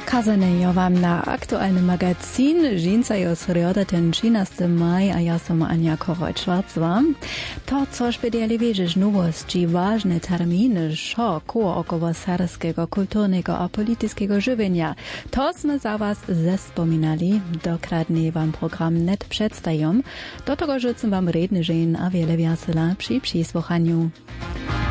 Kazanejo wam na aktualny magazin. Žinca je sreda ten 13. maj, a ja som Ania Koroj-Schwarzwa. To, což bydjeli wiedzieć nowości, ważne terminy, šo koło około serbskiego kulturnego a politycznego żywienia. To sme za was zespominali. Dokładnie wam program net przedstawiam. Do tego rzucam wam redny żeń a wiele wiasela przy przysłuchaniu.